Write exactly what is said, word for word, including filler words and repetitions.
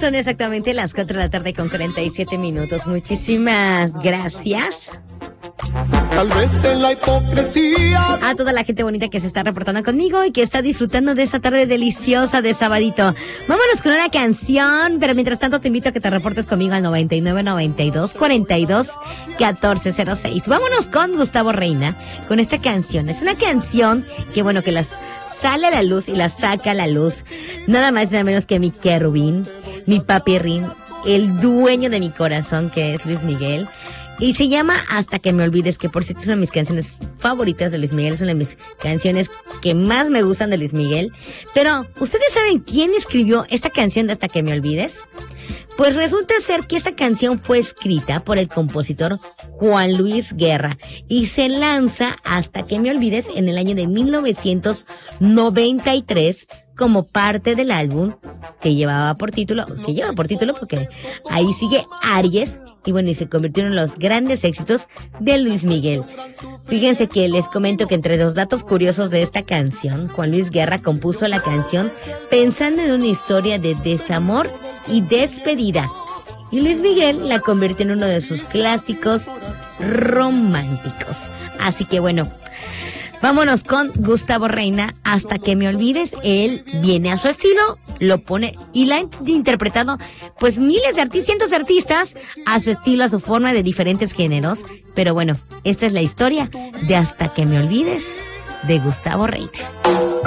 Son exactamente las cuatro de la tarde con cuarenta y siete minutos. Muchísimas gracias. Tal vez en la hipocresía. A toda la gente bonita que se está reportando conmigo y que está disfrutando de esta tarde deliciosa de sabadito. Vámonos con una canción, pero mientras tanto te invito a que te reportes conmigo al noventa y nueve, noventa y dos, cuarenta y dos, catorce cero seis. Vámonos con Gustavo Reina, con esta canción. Es una canción que, bueno, que las sale a la luz y la saca a la luz. Nada más y nada menos que mi querubín, mi papirrín, el dueño de mi corazón, que es Luis Miguel. Y se llama Hasta que me olvides, que por cierto es una de mis canciones favoritas de Luis Miguel. Es una de mis canciones que más me gustan de Luis Miguel. Pero, ¿ustedes saben quién escribió esta canción de Hasta que me olvides? Pues resulta ser que esta canción fue escrita por el compositor Juan Luis Guerra y se lanza Hasta que me olvides en el año de mil novecientos noventa y tres como parte del álbum que llevaba por título, que lleva por título porque ahí sigue Aries, y bueno, y se convirtió en los grandes éxitos de Luis Miguel. Fíjense que les comento que entre los datos curiosos de esta canción, Juan Luis Guerra compuso la canción pensando en una historia de desamor y despedida, y Luis Miguel la convirtió en uno de sus clásicos románticos. Así que bueno, vámonos con Gustavo Reina, Hasta que me olvides. Él viene a su estilo, lo pone y la han interpretado pues miles de artistas, cientos de artistas a su estilo, a su forma, de diferentes géneros. Pero bueno, esta es la historia de Hasta que me olvides de Gustavo Reina.